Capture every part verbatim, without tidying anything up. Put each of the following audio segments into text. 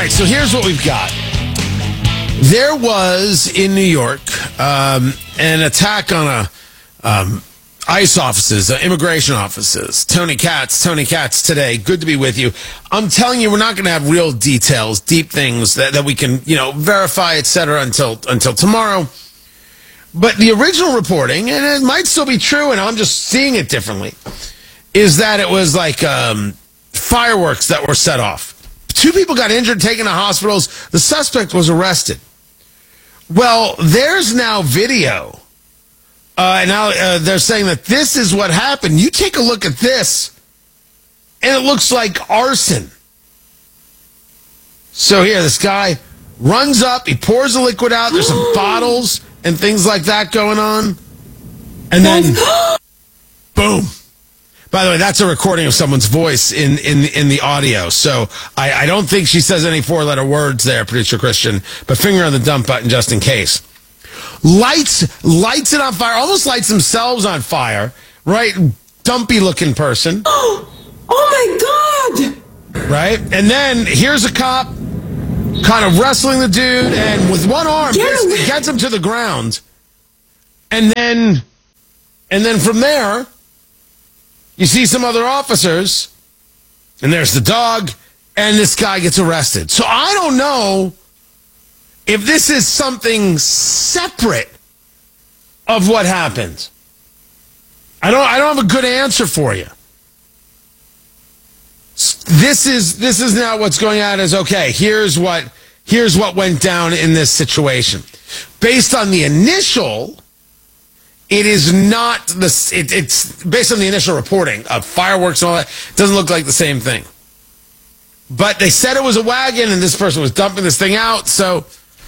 right, so here's what we've got. There was, in New York, um, an attack on a um, ICE offices, uh, immigration offices. Tony Katz, Tony Katz today. Good to be with you. I'm telling you, we're not going to have real details, deep things that, that we can, you know, verify, et cetera, until, until tomorrow. But the original reporting, and it might still be true, and I'm just seeing it differently, is that it was like um, fireworks that were set off. Two people got injured, taken to hospitals. The suspect was arrested. Well, there's now video. Uh, and now uh, they're saying that this is what happened. You take a look at this, and it looks like arson. So here, this guy runs up. He pours the liquid out. There's some bottles and things like that going on. And then, boom. By the way, that's a recording of someone's voice in, in, in the audio. So I, I don't think she says any four-letter words there, producer Christian, but finger on the dump button just in case. Lights, lights it on fire, almost lights themselves on fire, right? Dumpy-looking person. Oh, oh my God! Right? And then here's a cop kind of wrestling the dude, and with one arm, gets, gets him to the ground. And then, and then from there, you see some other officers, and there's the dog, and this guy gets arrested. So I don't know if this is something separate of what happened. I don't I don't have a good answer for you. This is this is now what's going on is, okay, here's what here's what went down in this situation. Based on the initial, it is not the it, it's based on the initial reporting of fireworks and all that, it doesn't look like the same thing. But they said it was a wagon and this person was dumping this thing out, so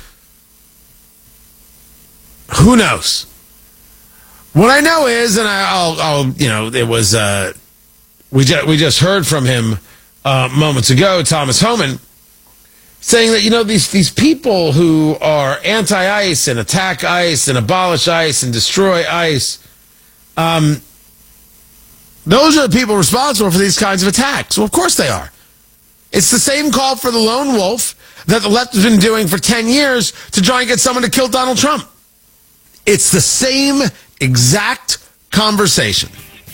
who knows? What I know is, and I, I'll, I'll, you know, it was, uh, we just, we just heard from him, uh, moments ago, Thomas Homan, saying that, you know, these, these people who are anti-ICE and attack ICE and abolish ICE and destroy ICE, um, those are the people responsible for these kinds of attacks. Well, of course they are. It's the same call for the lone wolf that the left has been doing for ten years to try and get someone to kill Donald Trump. It's the same exact conversation.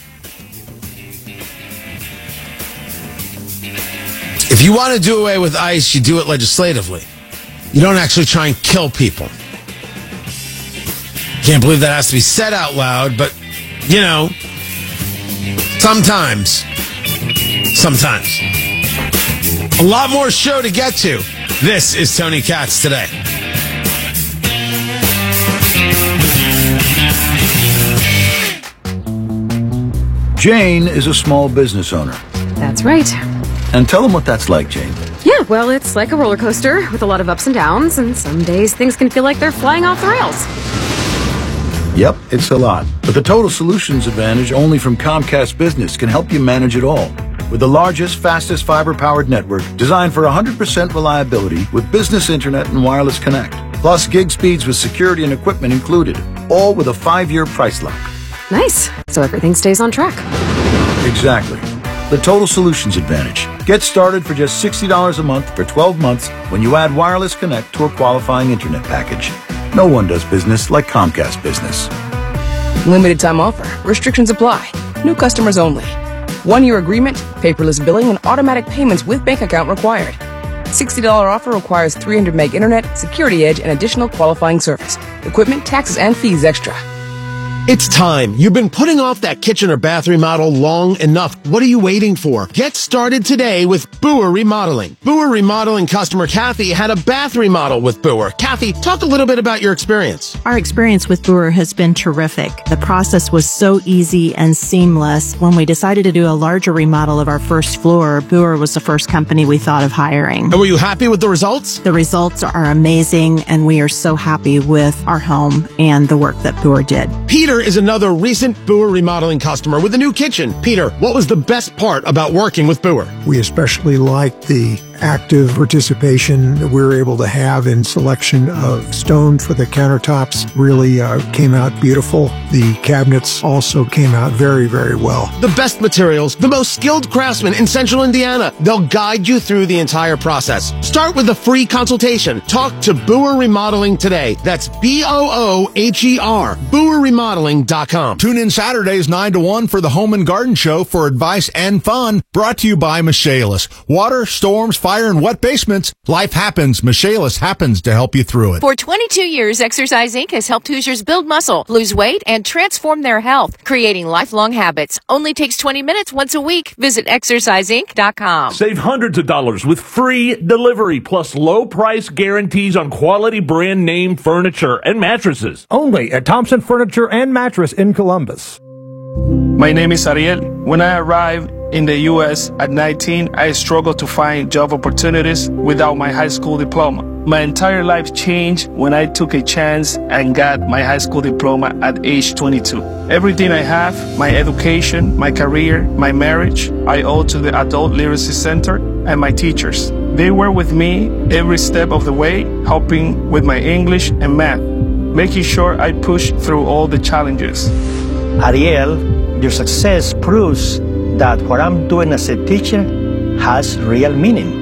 If you want to do away with ICE, you do it legislatively. You don't actually try and kill people. Can't believe that has to be said out loud, but, you know, sometimes, sometimes. A lot more show to get to. This is Tony Katz Today. Jane is a small business owner. That's right. And tell them what that's like, Jane. Yeah, well, it's like a roller coaster with a lot of ups and downs, and some days things can feel like they're flying off the rails. Yep, it's a lot. But the Total Solutions Advantage only from Comcast Business can help you manage it all. With the largest, fastest fiber-powered network designed for one hundred percent reliability with business internet and wireless connect. Plus gig speeds with security and equipment included. All with a five-year price lock. Nice. So everything stays on track. Exactly. The Total Solutions Advantage. Get started for just sixty dollars a month for twelve months when you add Wireless Connect to a qualifying internet package. No one does business like Comcast Business. Limited time offer. Restrictions apply. New customers only. One-year agreement, paperless billing, and automatic payments with bank account required. sixty dollars offer requires three hundred meg internet, security edge, and additional qualifying service. Equipment, taxes, and fees extra. It's time. You've been putting off that kitchen or bath remodel long enough. What are you waiting for? Get started today with Boer Remodeling. Boer Remodeling customer Kathy had a bath remodel with Boer. Kathy, talk a little bit about your experience. Our experience with Boer has been terrific. The process was so easy and seamless. When we decided to do a larger remodel of our first floor, Boer was the first company we thought of hiring. And were you happy with the results? The results are amazing, and we are so happy with our home and the work that Boer did. Peter is another recent Boer Remodeling customer with a new kitchen. Peter, what was the best part about working with Boer? We especially liked the active participation that we were able to have in selection of stone for the countertops really uh, came out beautiful. The cabinets also came out very, very well. The best materials, the most skilled craftsmen in Central Indiana. They'll guide you through the entire process. Start with a free consultation. Talk to Boer Remodeling today. That's B O O H E R. Boer Remodeling dot com. Tune in Saturdays nine to one for the Home and Garden Show for advice and fun. Brought to you by Michaelis. Water, storms, fire, and wet basements. Life happens. Michaelis happens to help you through it. For twenty-two years, Exercise Incorporated has helped Hoosiers build muscle, lose weight, and transform their health, creating lifelong habits. Only takes twenty minutes once a week. Visit exercise inc dot com. Save hundreds of dollars with free delivery plus low price guarantees on quality brand name furniture and mattresses. Only at Thompson Furniture and Mattress in Columbus. My name is Ariel. When I arrived in the U S at nineteen, I struggled to find job opportunities without my high school diploma. My entire life changed when I took a chance and got my high school diploma at age twenty-two. Everything I have, my education, my career, my marriage, I owe to the Adult Literacy Center and my teachers. They were with me every step of the way, helping with my English and math, making sure I pushed through all the challenges. Ariel, your success proves that what I'm doing as a teacher has real meaning.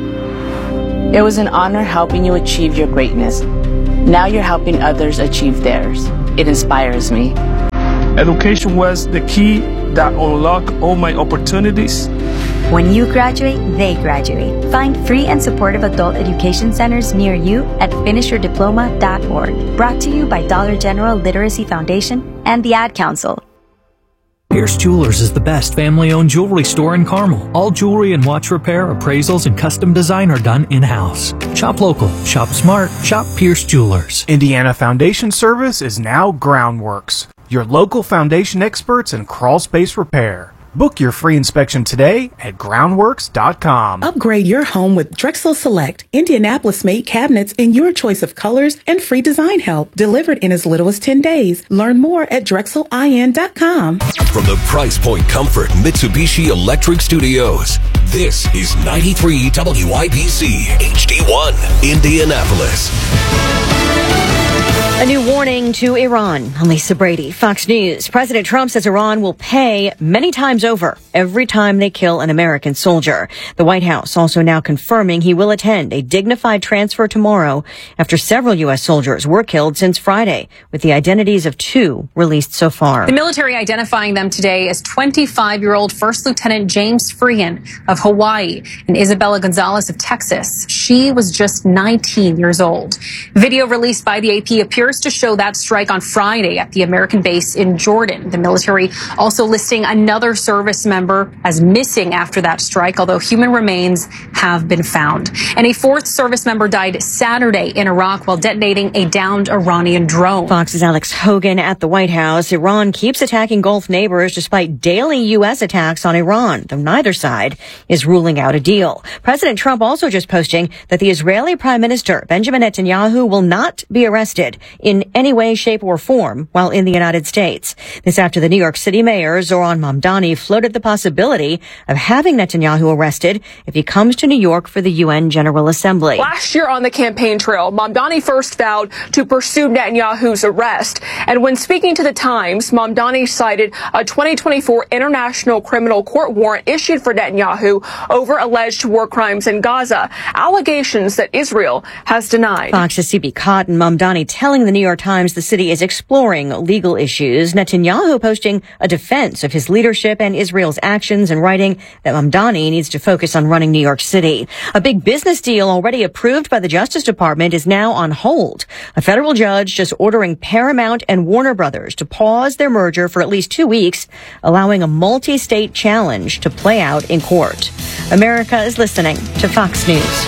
It was an honor helping you achieve your greatness. Now you're helping others achieve theirs. It inspires me. Education was the key that unlocked all my opportunities. When you graduate, they graduate. Find free and supportive adult education centers near you at finish your diploma dot org. Brought to you by Dollar General Literacy Foundation and the Ad Council. Pierce Jewelers is the best family-owned jewelry store in Carmel. All jewelry and watch repair, appraisals, and custom design are done in-house. Shop local, shop smart, shop Pierce Jewelers. Indiana Foundation Service is now Groundworks, your local foundation experts in crawl space repair. Book your free inspection today at groundworks dot com. Upgrade your home with Drexel Select, Indianapolis-made cabinets in your choice of colors and free design help. Delivered in as little as ten days. Learn more at drexel I N dot com. From the Price Point Comfort Mitsubishi Electric Studios, this is ninety-three W I B C H D one, Indianapolis. A new warning to Iran. I'm Lisa Brady, Fox News. President Trump says Iran will pay many times over every time they kill an American soldier. The White House also now confirming he will attend a dignified transfer tomorrow after several U S soldiers were killed since Friday, with the identities of two released so far. The military identifying them today as twenty-five-year-old First Lieutenant James Freehan of Hawaii and Isabella Gonzalez of Texas. She was just nineteen years old. Video released by the A P appears to show that strike on Friday at the American base in Jordan. The military also listing another service member as missing after that strike, although human remains have been found. And a fourth service member died Saturday in Iraq while detonating a downed Iranian drone. Fox's Alex Hogan at the White House. Iran keeps attacking Gulf neighbors despite daily U S attacks on Iran, though neither side is ruling out a deal. President Trump also just posting that the Israeli Prime Minister Benjamin Netanyahu will not be arrested in any way, shape, or form while in the United States. This after the New York City mayor, Zoran Mamdani, floated the possibility of having Netanyahu arrested if he comes to New York for the U N General Assembly. Last year on the campaign trail, Mamdani first vowed to pursue Netanyahu's arrest. And when speaking to the Times, Mamdani cited a twenty twenty-four International Criminal Court warrant issued for Netanyahu over alleged war crimes in Gaza, allegations that Israel has denied. Fox's C B Cotton, Mamdani telling the New York Times the city is exploring legal issues. Netanyahu posting a defense of his leadership and Israel's actions and writing that Mamdani needs to focus on running New York City. A big business deal already approved by the Justice Department is now on hold. A federal judge just ordering Paramount and Warner Brothers to pause their merger for at least two weeks, allowing a multi-state challenge to play out in court. America is listening to Fox News.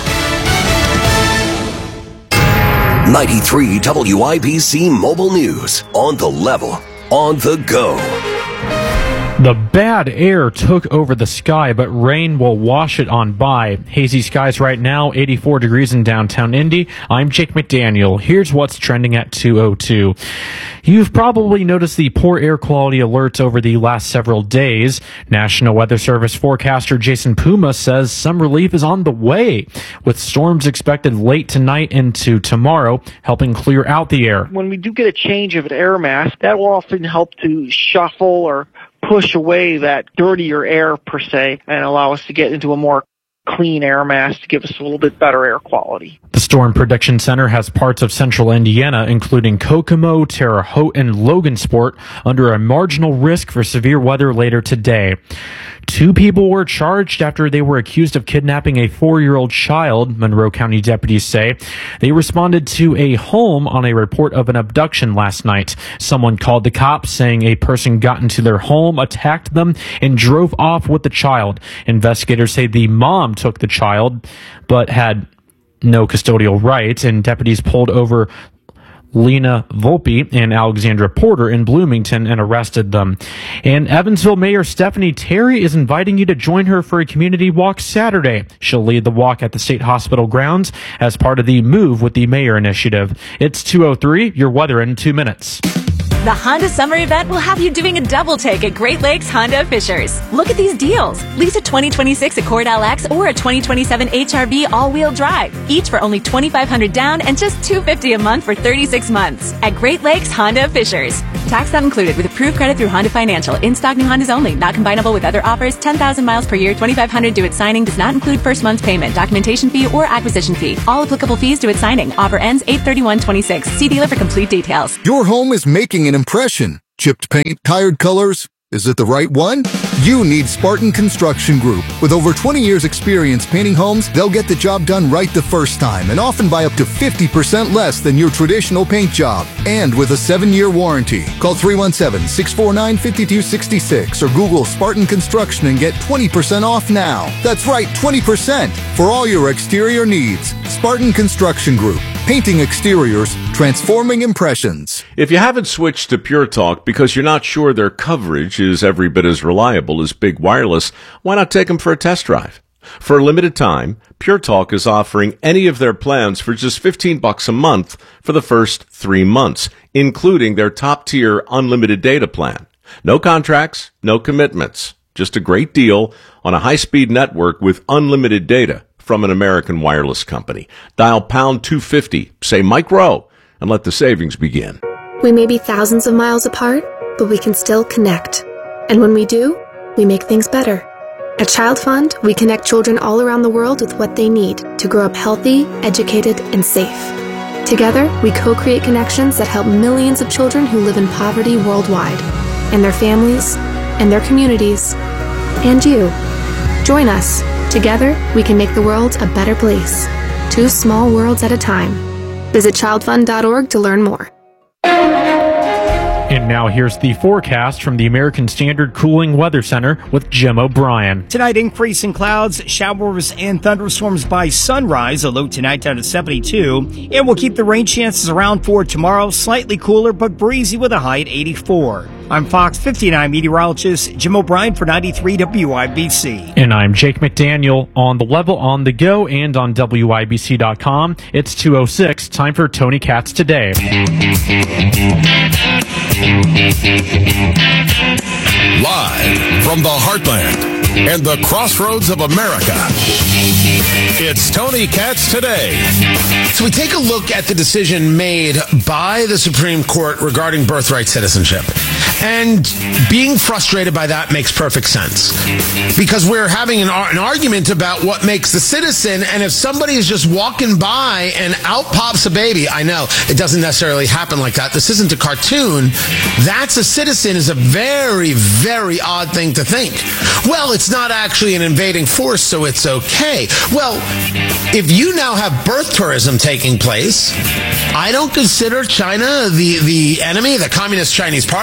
ninety-three W I B C Mobile News. On the level, on the go. The bad air took over the sky, but rain will wash it on by. Hazy skies right now, eighty-four degrees in downtown Indy. I'm Jake McDaniel. Here's what's trending at two oh two. You've probably noticed the poor air quality alerts over the last several days. National Weather Service forecaster Jason Puma says some relief is on the way, with storms expected late tonight into tomorrow, helping clear out the air. When we do get a change of an air mass, that will often help to shuffle or push away that dirtier air per se and allow us to get into a more clean air mass to give us a little bit better air quality. The Storm Prediction Center has parts of central Indiana, including Kokomo, Terre Haute, and Logansport, under a marginal risk for severe weather later today. Two people were charged after they were accused of kidnapping a four-year-old child, Monroe County deputies say. They responded to a home on a report of an abduction last night. Someone called the cops saying a person got into their home, attacked them, and drove off with the child. Investigators say the mom took the child, but had no custodial rights, and deputies pulled over Lena Volpe and Alexandra Porter in Bloomington and arrested them. And Evansville Mayor Stephanie Terry is inviting you to join her for a community walk Saturday. She'll lead the walk at the State Hospital grounds as part of the Move with the Mayor initiative. It's two oh three, your weather in two minutes. The Honda Summer Event will have you doing a double take at Great Lakes Honda of Fishers. Look at these deals. Lease a twenty twenty-six Accord L X or a twenty twenty-seven H R V all-wheel drive, each for only twenty-five hundred dollars down and just two hundred fifty dollars a month for thirty-six months at Great Lakes Honda of Fishers. Tax not included with approved credit through Honda Financial. In-stock new Hondas only. Not combinable with other offers. ten thousand miles per year. twenty-five hundred dollars due at signing. Does not include first month's payment, documentation fee, or acquisition fee. All applicable fees due at signing. Offer ends eight thirty-one twenty-six. See dealer for complete details. Your home is making an impression. Chipped paint, tired colors. Is it the right one? You need Spartan Construction Group. With over twenty years experience painting homes, they'll get the job done right the first time and often by up to fifty percent less than your traditional paint job. And with a seven-year warranty. Call three one seven, six four nine, five two six six or Google Spartan Construction and get twenty percent off now. That's right, twenty percent for all your exterior needs. Spartan Construction Group. Painting exteriors, transforming impressions. If you haven't switched to Pure Talk because you're not sure their coverage is every bit as reliable as Big Wireless, why not take them for a test drive? For a limited time, Pure Talk is offering any of their plans for just fifteen bucks a month for the first three months, including their top-tier unlimited data plan. No contracts, no commitments, just a great deal on a high-speed network with unlimited data from an American wireless company. Dial pound two fifty, say Mike Rowe, and let the savings begin. We may be thousands of miles apart, but we can still connect. And when we do, we make things better. At Child Fund, we connect children all around the world with what they need to grow up healthy, educated, and safe. Together, we co-create connections that help millions of children who live in poverty worldwide, and their families, and their communities, and you. Join us. Together, we can make the world a better place. Two small worlds at a time. Visit child fund dot org to learn more. And now here's the forecast from the American Standard Cooling Weather Center with Jim O'Brien. Tonight, increasing clouds, showers, and thunderstorms by sunrise. A low tonight down to seventy-two. And we'll keep the rain chances around for tomorrow. Slightly cooler, but breezy with a high at eighty-four. I'm Fox fifty-nine meteorologist Jim O'Brien for ninety-three W I B C. And I'm Jake McDaniel on the level, on the go, and on W I B C dot com. It's two oh six. Time for Tony Katz Today. Live from the heartland and the crossroads of America, it's Tony Katz Today. So we take a look at the decision made by the Supreme Court regarding birthright citizenship. And being frustrated by that makes perfect sense. Because we're having an, an argument about what makes the citizen, and if somebody is just walking by and out pops a baby, I know it doesn't necessarily happen like that. This isn't a cartoon. That's a citizen is a very, very odd thing to think. Well, it's not actually an invading force, so it's okay. Well, if you now have birth tourism taking place, I don't consider China the, the enemy, the Communist Chinese Party. The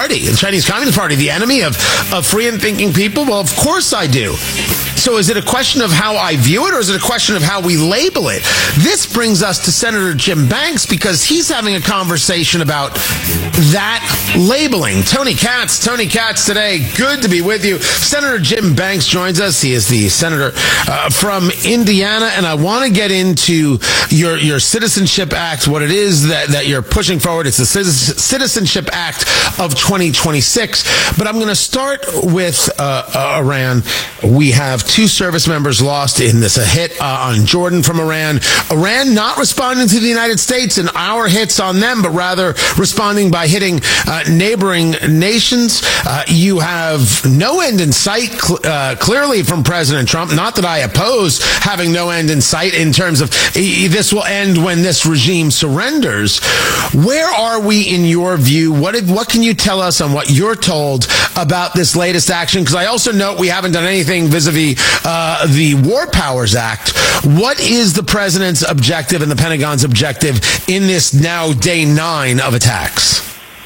Chinese Communist Party the enemy of, of free and thinking people? Well, of course I do. So is it a question of how I view it, or is it a question of how we label it? This brings us to Senator Jim Banks, because he's having a conversation about that labeling. Tony Katz, Tony Katz today. Good to be with you. Senator Jim Banks joins us. He is the senator uh, from Indiana, and I want to get into your your Citizenship Act, what it is that, that you're pushing forward. It's the Citizenship Act of twenty twenty-six. But I'm going to start with uh, uh, Iran. We have two service members lost in this a hit uh, on Jordan from Iran. Iran not responding to the United States and our hits on them, but rather responding by hitting uh, neighboring nations. Uh, you have no end in sight, cl- uh, clearly, from President Trump. Not that I oppose having no end in sight in terms of e- this will end when this regime surrenders. Where are we in your view? What did, what can you tell us on what you're told about this latest action? Because I also note we haven't done anything vis-a-vis uh, the War Powers Act. What is the president's objective and the Pentagon's objective in this now day nine of attacks?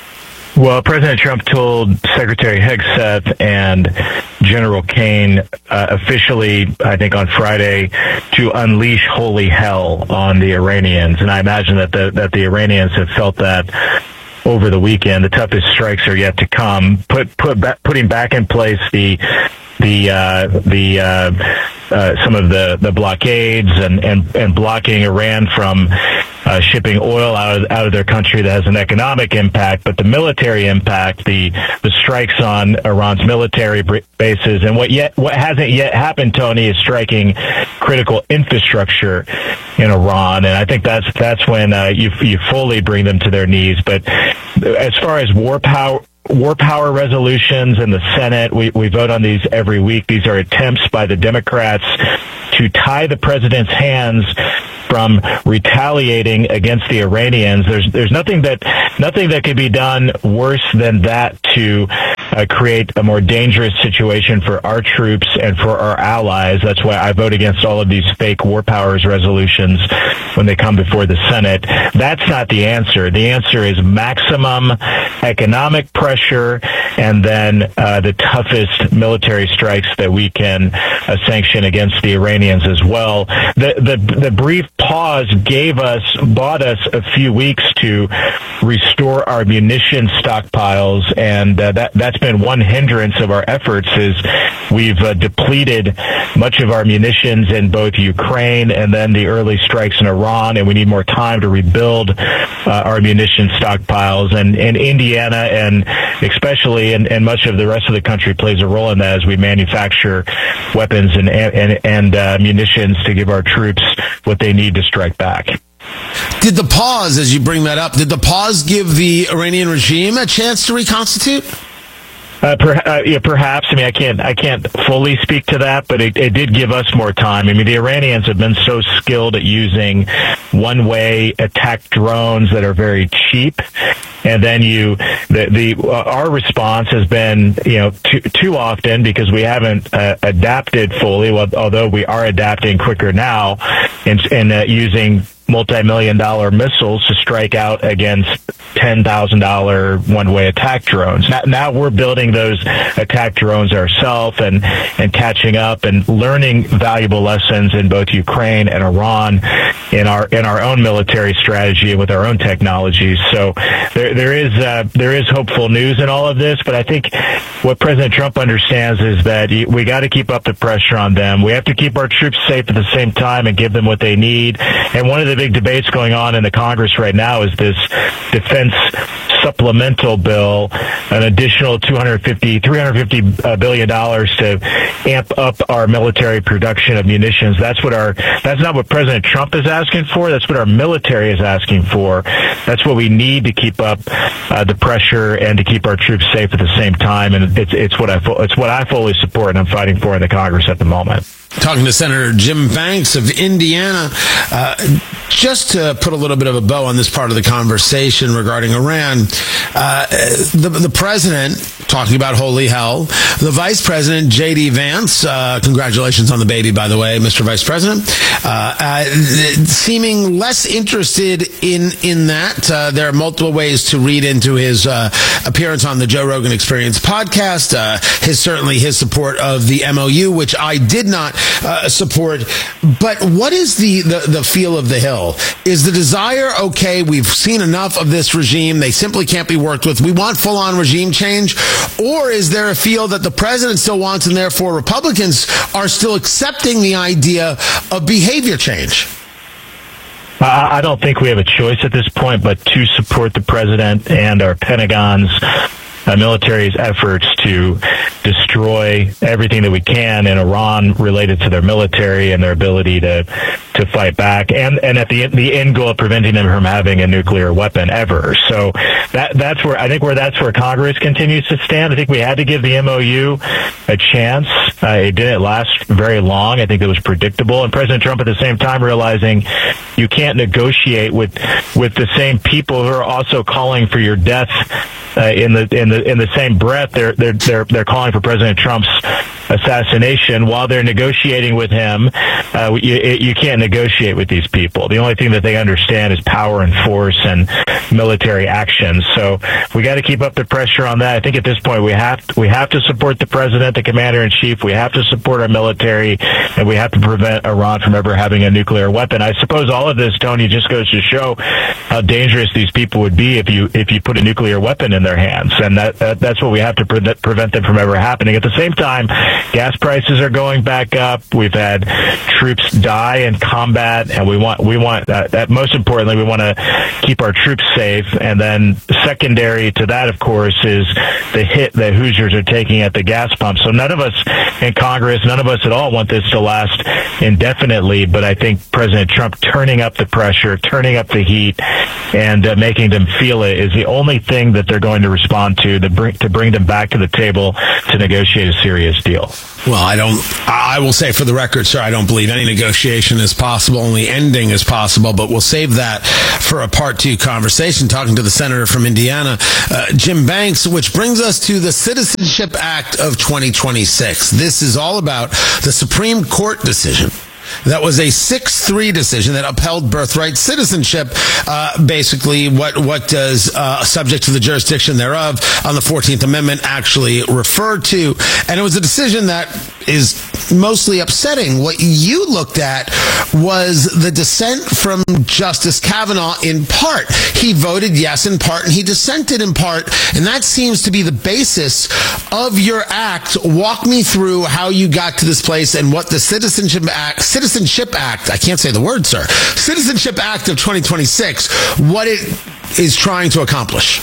Well, President Trump told Secretary Hegseth and General Kane uh, officially, I think on Friday, to unleash holy hell on the Iranians. And I imagine that the, that the Iranians have felt that over the weekend. The toughest strikes are yet to come. Put, put, ba- putting back in place the the uh, the uh, uh, some of the, the blockades and, and, and blocking Iran from uh, shipping oil out of, out of their country that has an economic impact, but the military impact, the the strikes on Iran's military bases, and what yet what hasn't yet happened, Tony, is striking critical infrastructure in Iran, and I think that's that's when uh, you you fully bring them to their knees. But as far as war power. War power resolutions in the Senate, we, we vote on these every week. These are attempts by the Democrats to tie the president's hands from retaliating against the Iranians. There's there's nothing that nothing that could be done worse than that to uh, create a more dangerous situation for our troops and for our allies. That's why I vote against all of these fake war powers resolutions when they come before the Senate. That's not the answer. The answer is maximum economic pressure and then uh, the toughest military strikes that we can uh, sanction against the Iranians as well. The, the the brief pause gave us, bought us a few weeks to restore our munition stockpiles, and uh, that, that's been one hindrance of our efforts is we've uh, depleted much of our munitions in both Ukraine and then the early strikes in Iran, and we need more time to rebuild uh, our munition stockpiles. And, and Indiana, and especially, and, and much of the rest of the country plays a role in that as we manufacture weapons and, and, and uh, munitions to give our troops what they need to strike back. Did the pause, as you bring that up, did the pause give the Iranian regime a chance to reconstitute? Uh, per, uh, yeah, perhaps. I mean, I can't, I can't fully speak to that, but it, it did give us more time. I mean, the Iranians have been so skilled at using one-way attack drones that are very cheap, and then you, the, the uh, our response has been, you know, too, too often because we haven't uh, adapted fully. Well, although we are adapting quicker now, in, in uh, using multi-million dollar missiles to strike out against ten thousand dollars one-way attack drones. Now, now we're building those attack drones ourselves and, and catching up and learning valuable lessons in both Ukraine and Iran in our in our own military strategy and with our own technologies. So there there is uh, there is hopeful news in all of this, but I think what President Trump understands is that we got to keep up the pressure on them. We have to keep our troops safe at the same time and give them what they need. And one of the big debates going on in the Congress right now is this defense supplemental bill, an additional two hundred fifty, three hundred fifty billion dollars to amp up our military production of munitions. That's what our, that's not what President Trump is asking for. That's what our military is asking for. That's what we need to keep up uh, the pressure and to keep our troops safe at the same time. And it's, it's what I, it's what I fully support and I'm fighting for in the Congress at the moment. Talking to Senator Jim Banks of Indiana. Uh, just to put a little bit of a bow on this part of the conversation regarding Iran, uh, the, the president talking about holy hell, the vice president, J D Vance, uh, congratulations on the baby, by the way, Mister Vice President, uh, uh, seeming less interested in, in that. Uh, there are multiple ways to read into his uh, appearance on the Joe Rogan Experience podcast, uh, his certainly his support of the M O U, which I did not uh, support. But what is the, the, the feel of the Hill? Is the desire, okay, we've seen enough of this regime, they simply can't be worked with, we want full-on regime change? Or is there a feel that the president still wants, and therefore Republicans are still accepting the idea of behavior change? I don't think we have a choice at this point but to support the president and our Pentagon's uh, military's efforts to destroy everything that we can in Iran related to their military and their ability to to fight back, and and at the the end goal of preventing them from having a nuclear weapon ever. So that that's where I think where that's where Congress continues to stand. I think we had to give the M O U a chance. Uh, it didn't last very long. I think it was predictable, and President Trump at the same time realizing you can't negotiate with with the same people who are also calling for your death. Uh, in the in the in the same breath, they're they're they're they're calling for President Trump's assassination while they're negotiating with him. Uh, you, you can't negotiate with these people. The only thing that they understand is power and force and military action. So we got to keep up the pressure on that. I think at this point we have to, we have to support the president, the commander in chief. We have to support our military, and we have to prevent Iran from ever having a nuclear weapon. I suppose all of this, Tony, just goes to show how dangerous these people would be if you if you put a nuclear weapon in their hands, and that, that that's what we have to pre- prevent them from ever happening. At the same time, gas prices are going back up. We've had troops die in combat, and we want we want uh, that most importantly we want to keep our troops safe. And then secondary to that, of course, is the hit that Hoosiers are taking at the gas pump. So none of us in Congress, none of us at all want this to last indefinitely. But I think President Trump turning up the pressure, turning up the heat, and uh, making them feel it is the only thing that they're going to respond to to bring to bring them back to the table to negotiate a serious deal. Well, I don't, I will say for the record, sir, I don't believe any negotiation is possible. Only ending is possible, but we'll save that for a part two conversation, talking to the senator from Indiana, uh, Jim Banks, which brings us to the Citizenship Act of twenty twenty-six. This is all about the Supreme Court decision. That was a six three decision that upheld birthright citizenship, uh, basically what what does uh, subject to the jurisdiction thereof on the fourteenth Amendment actually refer to. And it was a decision that is mostly upsetting. What you looked at was the dissent from Justice Kavanaugh in part. He voted yes in part, and he dissented in part, and that seems to be the basis of your act. Walk me through how you got to this place and what the Citizenship Act Citizenship Act, I can't say the word, sir, Citizenship Act of twenty twenty-six, what it is trying to accomplish.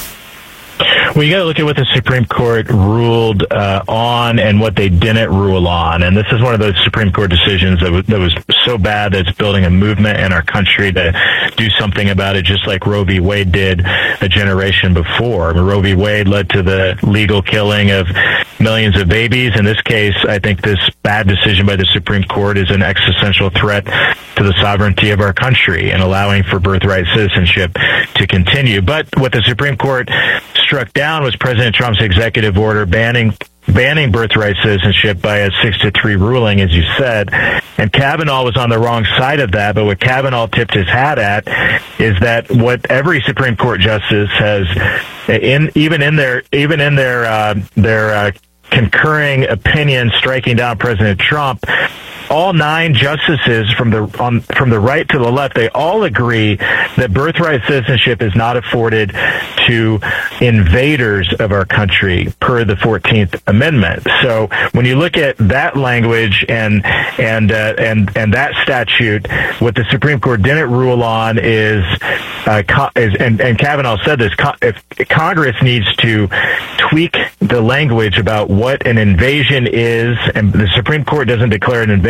Well, you got to look at what the Supreme Court ruled uh, on and what they didn't rule on. And this is one of those Supreme Court decisions that was, that was so bad that it's building a movement in our country to do something about it, just like Roe v. Wade did a generation before. I mean, Roe v. Wade led to the legal killing of millions of babies. In this case, I think this bad decision by the Supreme Court is an existential threat to the sovereignty of our country and allowing for birthright citizenship to continue. But what the Supreme Court struck down was President Trump's executive order banning banning birthright citizenship by a six to three ruling, as you said. And Kavanaugh was on the wrong side of that. But what Kavanaugh tipped his hat at is that what every Supreme Court justice has, in even in their even in their uh, their uh, concurring opinion striking down President Trump, all nine justices from the on, from the right to the left, they all agree that birthright citizenship is not afforded to invaders of our country per the fourteenth Amendment. So when you look at that language and and uh, and and that statute, what the Supreme Court didn't rule on is uh, is and, and Kavanaugh said this: if Congress needs to tweak the language about what an invasion is, and the Supreme Court doesn't declare an invasion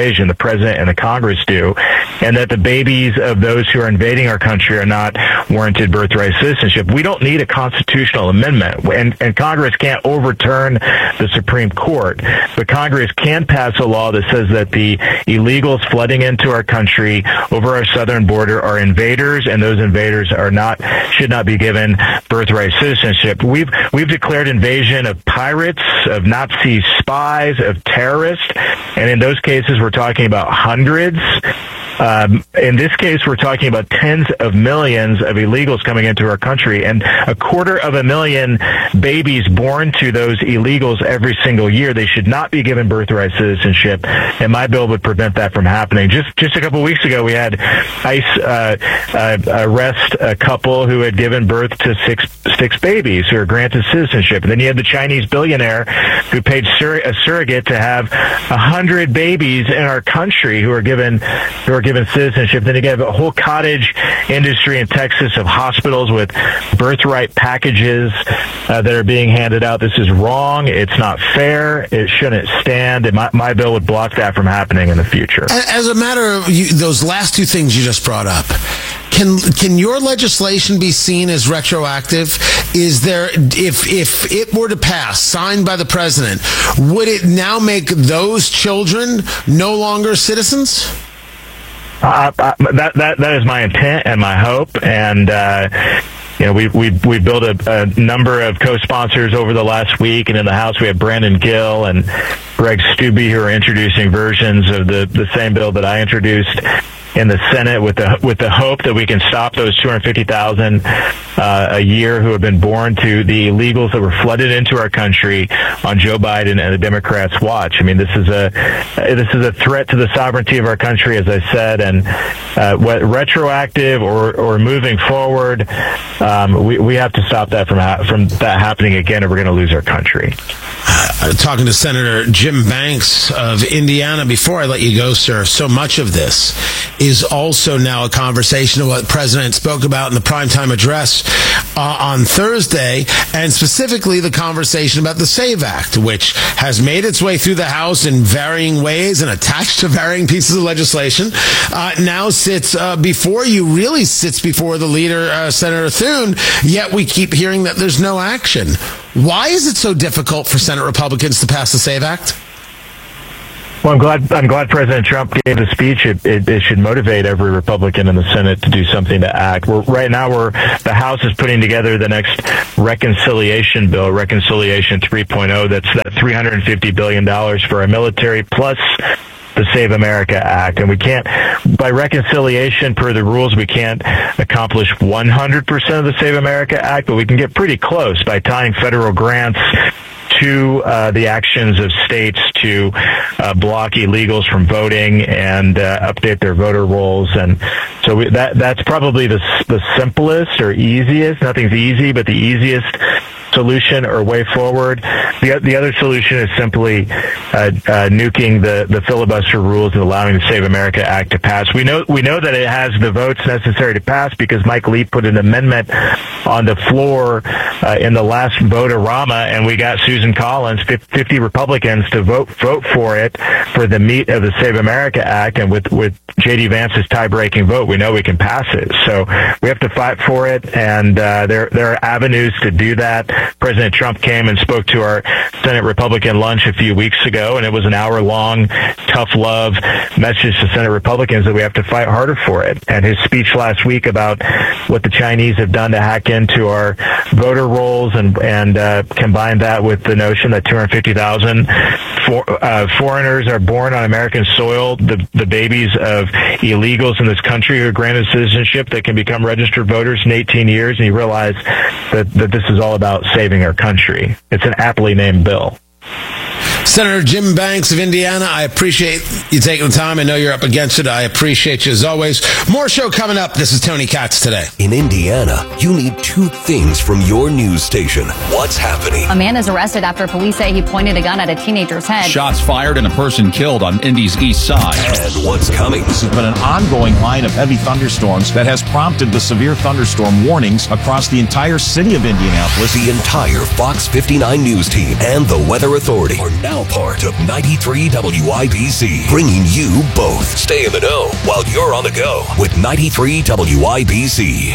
invasion. The president and the Congress do, and that the babies of those who are invading our country are not warranted birthright citizenship. We don't need a constitutional amendment, and, and Congress can't overturn the Supreme Court, but Congress can pass a law that says that the illegals flooding into our country over our southern border are invaders, and those invaders are not should not be given birthright citizenship. We've we've declared invasion of pirates, of Nazi spies, of terrorists, and in those cases we're talking about hundreds. Um, in this case, we're talking about tens of millions of illegals coming into our country, and a quarter of a million babies born to those illegals every single year. They should not be given birthright citizenship, and my bill would prevent that from happening. Just just a couple weeks ago, we had ICE uh, uh, arrest a couple who had given birth to six six babies who are granted citizenship, and then you had the Chinese billionaire who paid sur- a surrogate to have a hundred babies in our country who are given who are given citizenship. Then you have a whole cottage industry in Texas of hospitals with birthright packages uh, that are being handed out. This is wrong. It's not fair. It shouldn't stand. And my, my bill would block that from happening in the future. As a matter of you, those last two things you just brought up, Can can your legislation be seen as retroactive? Is there, if if it were to pass, signed by the president, would it now make those children no longer citizens? Uh, uh, that that that is my intent and my hope, and uh, you know we we we built a, a number of co-sponsors over the last week, and in the House we have Brandon Gill and Greg Steube who are introducing versions of the the same bill that I introduced in the Senate, with the with the hope that we can stop those two hundred fifty thousand uh, a year who have been born to the illegals that were flooded into our country on Joe Biden and the Democrats' watch. I mean, this is a this is a threat to the sovereignty of our country, as I said, and uh, what retroactive or or moving forward, um, we we have to stop that from ha- from that happening again, or we're going to lose our country. Uh, talking to Senator Jim Banks of Indiana, before I let you go, sir, so much of this is also now a conversation of what the president spoke about in the primetime address uh, on Thursday, and specifically the conversation about the SAVE Act, which has made its way through the House in varying ways and attached to varying pieces of legislation, uh, now sits uh, before you, really sits before the leader, uh, Senator Thune, yet we keep hearing that there's no action. Why is it so difficult for Senate Republicans to pass the SAVE Act? Well, I'm glad I'm glad President Trump gave the speech. It, it, it should motivate every Republican in the Senate to do something to act. We're, right now, we're the House is putting together the next reconciliation bill, Reconciliation three point oh. That's that three hundred fifty billion dollars for our military, plus the Save America Act. And we can't, by reconciliation per the rules, we can't accomplish one hundred percent of the Save America Act, but we can get pretty close by tying federal grants to uh, the actions of states to uh, block illegals from voting and uh, update their voter rolls. And so we, that that's probably the the simplest or easiest. Nothing's easy, but the easiest solution or way forward. The the other solution is simply uh, uh, nuking the, the filibuster rules and allowing the Save America Act to pass. We know we know that it has the votes necessary to pass because Mike Lee put an amendment on the floor uh, in the last vote-a-rama, and we got Susan Collins, fifty Republicans, to vote vote for it for the meat of the Save America Act. And with with J D Vance's tie-breaking vote, we know we can pass it. So we have to fight for it, and uh, there there are avenues to do that. President Trump came and spoke to our Senate Republican lunch a few weeks ago, and it was an hour-long, tough love message to Senate Republicans that we have to fight harder for it. And his speech last week about what the Chinese have done to hack into our voter rolls and and uh, combine that with the notion that two hundred fifty thousand for, uh, foreigners are born on American soil, the, the babies of illegals in this country who are granted citizenship that can become registered voters in eighteen years, and you realize that, that this is all about saving our country. It's an aptly named bill. Senator Jim Banks of Indiana, I appreciate you taking the time. I know you're up against it. I appreciate you as always. More show coming up. This is Tony Katz Today. In Indiana, you need two things from your news station. What's happening? A man is arrested after police say he pointed a gun at a teenager's head. Shots fired and a person killed on Indy's east side. And what's coming? This has been an ongoing line of heavy thunderstorms that has prompted the severe thunderstorm warnings across the entire city of Indianapolis. The entire Fox fifty-nine News team and the Weather Authority are now part of ninety-three W I B C, bringing you both. Stay in the know while you're on the go with ninety-three W I B C.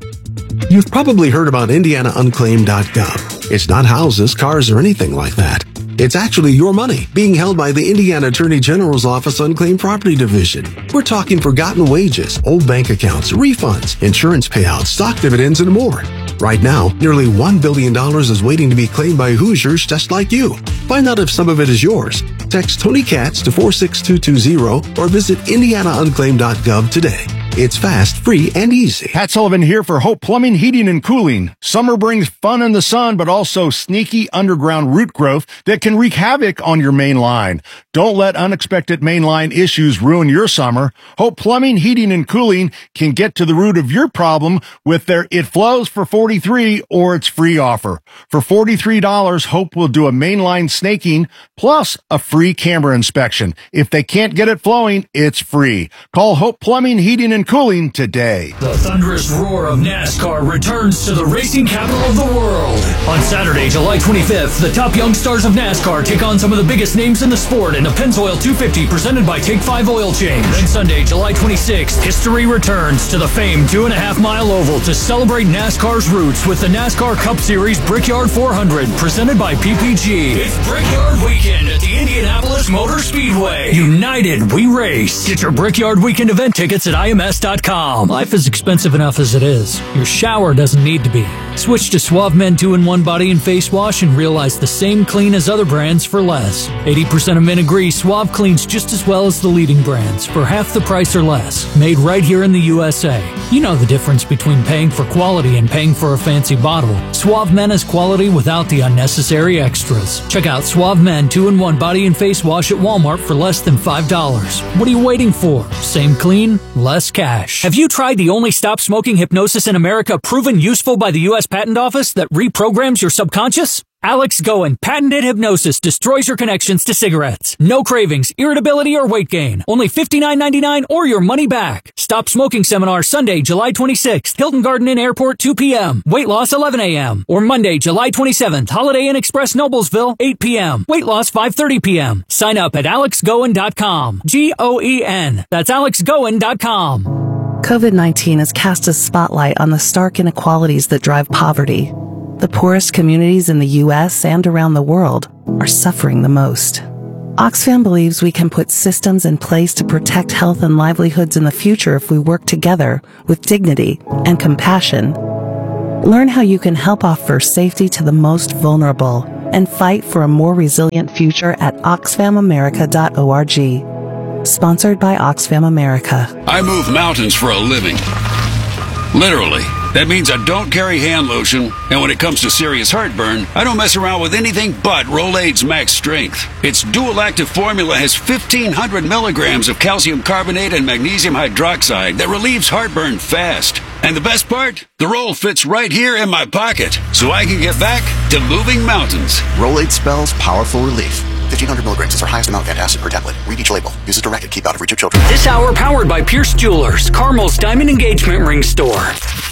You've probably heard about Indiana Unclaimed dot gov. It's not houses, cars, or anything like that. It's actually your money being held by the Indiana Attorney General's Office Unclaimed Property Division. We're talking forgotten wages, old bank accounts, refunds, insurance payouts, stock dividends, and more. Right now, nearly one billion dollars is waiting to be claimed by Hoosiers just like you. Find out if some of it is yours. Text Tony Katz to four six two two zero or visit Indiana Unclaimed dot gov today. It's fast, free, and easy. Pat Sullivan here for Hope Plumbing, Heating, and Cooling. Summer brings fun in the sun, but also sneaky underground root growth that can wreak havoc on your main line. Don't let unexpected main line issues ruin your summer. Hope Plumbing, Heating, and Cooling can get to the root of your problem with their It Flows for forty-three dollars or its free offer. For forty-three dollars, Hope will do a mainline snaking plus a free camera inspection. If they can't get it flowing, it's free. Call Hope Plumbing, Heating, and Cooling today. The thunderous roar of NASCAR returns to the racing capital of the world. On Saturday, July twenty-fifth, the top young stars of NASCAR take on some of the biggest names in the sport in the Pennzoil two fifty presented by Take five Oil Change. Then Sunday, July twenty-sixth, history returns to the famed two and a half mile oval to celebrate NASCAR's roots with the NASCAR Cup Series Brickyard four hundred presented by P P G. It's Brickyard Weekend at the Indianapolis Motor Speedway. United, we race. Get your Brickyard Weekend event tickets at I M S dot com. Life is expensive enough as it is. Your shower doesn't need to be. Switch to Suave Men two in one body and face wash and realize the same clean as other brands for less. eighty percent of men agree Suave cleans just as well as the leading brands for half the price or less. Made right here in the U S A. You know the difference between paying for quality and paying for a fancy bottle. Suave Men is quality without the unnecessary extras. Check out Suave Men two in one body and face wash at Walmart for less than five dollars. What are you waiting for? Same clean, less cash. Have you tried the only stop smoking hypnosis in America proven useful by the U S Patent Office that reprograms your subconscious? Alex Goen patented hypnosis destroys your connections to cigarettes. No cravings, irritability, or weight gain. Only fifty-nine ninety-nine or your money back. Stop Smoking Seminar Sunday, July twenty-sixth. Hilton Garden Inn Airport, two p.m. Weight loss, eleven a.m. Or Monday, July twenty-seventh. Holiday Inn Express Noblesville, eight p.m. Weight loss, five thirty p.m. Sign up at alex goen dot com. G O E N. That's alex goen dot com. COVID nineteen has cast a spotlight on the stark inequalities that drive poverty. The poorest communities in the U S and around the world are suffering the most. Oxfam believes we can put systems in place to protect health and livelihoods in the future if we work together with dignity and compassion. Learn how you can help offer safety to the most vulnerable and fight for a more resilient future at oxfam america dot org. Sponsored by Oxfam America. I move mountains for a living. Literally. That means I don't carry hand lotion, and when it comes to serious heartburn, I don't mess around with anything but Rolaids Max Strength. Its dual-active formula has fifteen hundred milligrams of calcium carbonate and magnesium hydroxide that relieves heartburn fast. And the best part? The roll fits right here in my pocket, so I can get back to moving mountains. Rolaids spells powerful relief. fifteen hundred milligrams is our highest amount of antacid per tablet. Read each label. Use as directed. Keep out of reach of children. This hour powered by Pierce Jewelers, Carmel's Diamond Engagement Ring Store.